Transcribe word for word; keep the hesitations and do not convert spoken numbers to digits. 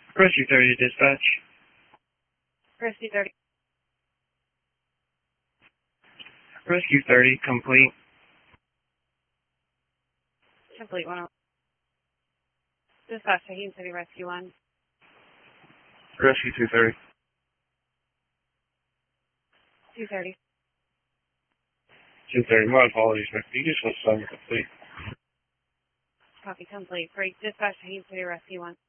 Rescue thirty dispatch. Rescue thirty. Rescue thirty complete. Complete one. Dispatch to Haines City Rescue one. Rescue two thirty. two thirty. two thirty. My apologies, man. You just want something complete. Copy complete. Great. Dispatch to Haines City Rescue one.